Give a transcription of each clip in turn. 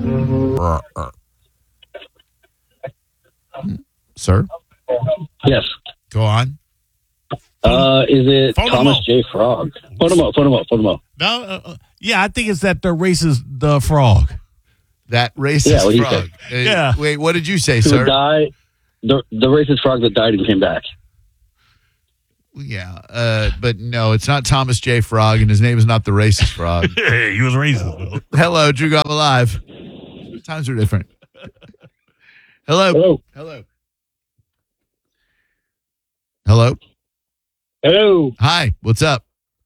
Sir? Yes. Go on. Is it Phone him Thomas up. J. Frog? Put him up. No, yeah, I think it's that the racist the frog. That racist Yeah, what do you frog. Yeah. Wait, what did you say, Who sir? died? The racist frog that died and came back. Yeah, but no, it's not Thomas J. Frog, and his name is not the racist frog. Hey, he was racist. Hello, Drew Goff Alive. Times are different. Hello. Hello. Hello. Hello. Hello. Hi. What's up?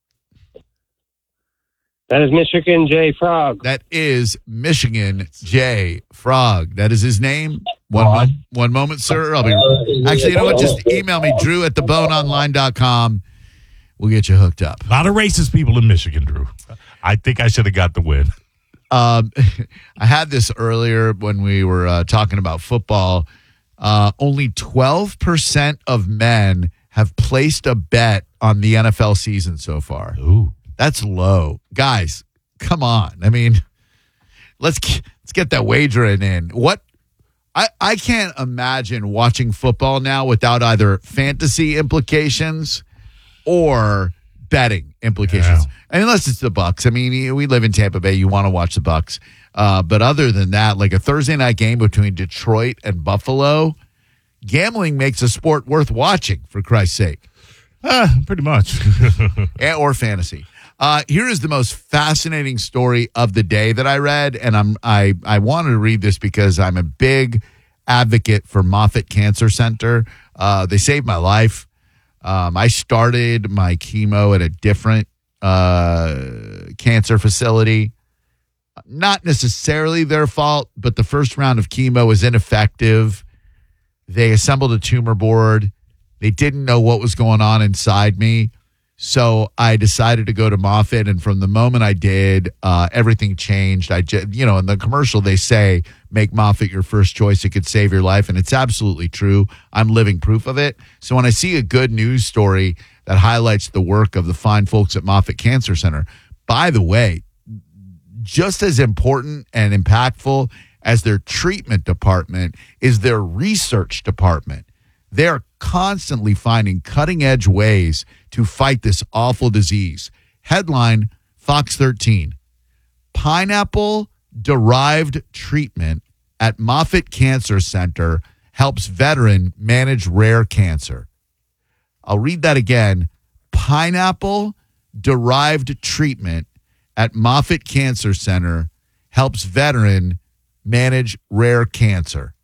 That is Michigan J. Frog. That is Michigan J. Frog. That is his name. One moment, sir. I'll be. Actually, you know what? Just email me, drew@theboneonline.com. We'll get you hooked up. A lot of racist people in Michigan, Drew. I think I should have got the win. I had this earlier when we were talking about football. Only 12% of men have placed a bet on the NFL season so far. Ooh. That's low. Guys, come on. I mean, let's get that wagering in. I can't imagine watching football now without either fantasy implications or betting implications. Yeah. Unless it's the Bucks. I mean, we live in Tampa Bay. You want to watch the Bucks. But other than that, like a Thursday night game between Detroit and Buffalo, gambling makes a sport worth watching, for Christ's sake. Pretty much. Or fantasy. Here is the most fascinating story of the day that I read, and I wanted to read this because I'm a big advocate for Moffitt Cancer Center. They saved my life. I started my chemo at a different cancer facility. Not necessarily their fault, but the first round of chemo was ineffective. They assembled a tumor board. They didn't know what was going on inside me. So I decided to go to Moffitt, and from the moment I did, everything changed. In the commercial, they say, make Moffitt your first choice. It could save your life, and it's absolutely true. I'm living proof of it. So when I see a good news story that highlights the work of the fine folks at Moffitt Cancer Center, by the way, just as important and impactful as their treatment department is their research department. They're constantly finding cutting-edge ways to fight this awful disease. Headline, Fox 13. Pineapple-derived treatment at Moffitt Cancer Center helps veteran manage rare cancer. I'll read that again. Pineapple-derived treatment at Moffitt Cancer Center helps veteran manage rare cancer.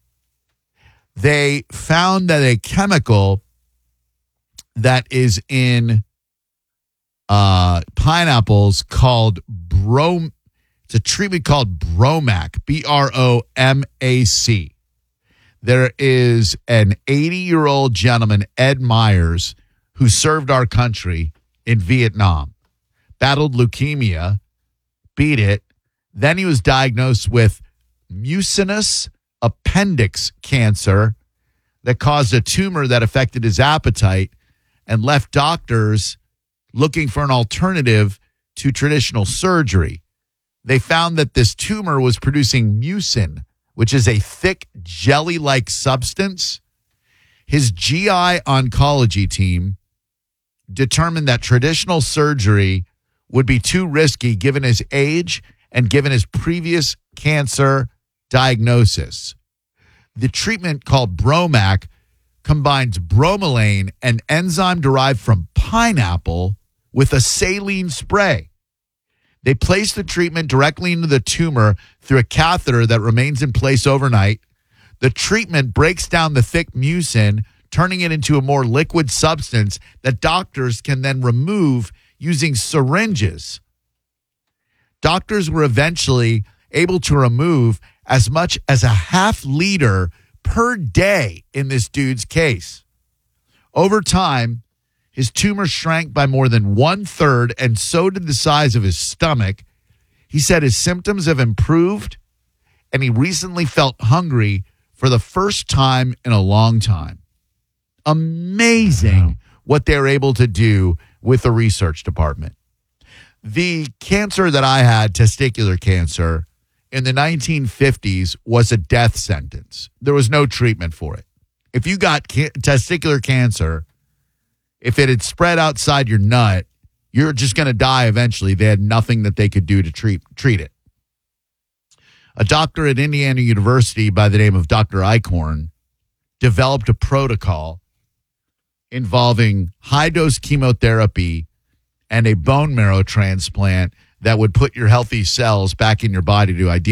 They found that a chemical that is in pineapples called it's a treatment called Bromac, Bromac. There is an 80-year-old gentleman, Ed Myers, who served our country in Vietnam, battled leukemia, beat it. Then he was diagnosed with mucinous appendix cancer that caused a tumor that affected his appetite and left doctors looking for an alternative to traditional surgery. They found that this tumor was producing mucin, which is a thick jelly-like substance. His GI oncology team determined that traditional surgery would be too risky given his age and given his previous cancer diagnosis. The treatment called Bromac combines bromelain, an enzyme derived from pineapple, with a saline spray. They place the treatment directly into the tumor through a catheter that remains in place overnight. The treatment breaks down the thick mucin, turning it into a more liquid substance that doctors can then remove using syringes. Doctors were eventually able to remove as much as a half liter per day in this dude's case. Over time, his tumor shrank by more than 1/3, and so did the size of his stomach. He said his symptoms have improved, and he recently felt hungry for the first time in a long time. Amazing what they're able to do with the research department. The cancer that I had, testicular cancer, in the 1950s was a death sentence. There was no treatment for it. If you got testicular cancer, if it had spread outside your nut, you're just going to die eventually. They had nothing that they could do to treat it. A doctor at Indiana University by the name of Dr. Eichhorn developed a protocol involving high-dose chemotherapy and a bone marrow transplant that would put your healthy cells back in your body to ideally